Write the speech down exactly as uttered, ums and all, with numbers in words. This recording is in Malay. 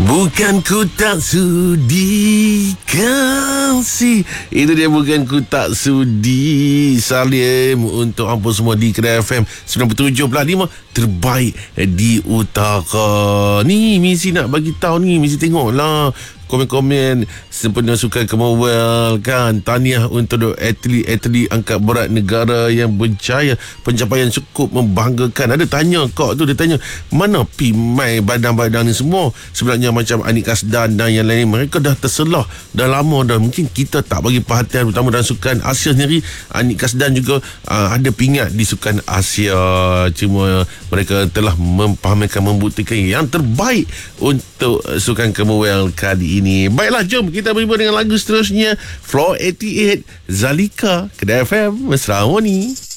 Bukan ku tak sudi kasih. Itu dia, bukan ku tak sudi. Salim untuk hampa semua di Kedah F M sembilan puluh tujuh perpuluhan lima, terbaik di utara. Ni mesti nak bagi tahu ni, mesti tengoklah komen-komen sempena Sukan Commonwealth kan. Tahniah untuk atlet-atlet angkat berat negara yang berjaya, pencapaian cukup membanggakan. Ada tanya kok tu, dia tanya mana pi mai badan-badan ni semua. Sebenarnya macam Anik Kasdan dan yang lain, mereka dah terselah dah lama dah. Mungkin kita tak bagi perhatian, terutama dalam Sukan Asia sendiri. Anik Kasdan juga uh, ada pingat di Sukan Asia, cuma mereka telah memfahamkan, membuktikan yang terbaik untuk Sukan Commonwealth kali ini. Baiklah, jom kita berjumpa dengan lagu seterusnya. Floor lapan puluh lapan, Zalika, Kedah F M, Mesra Harmoni.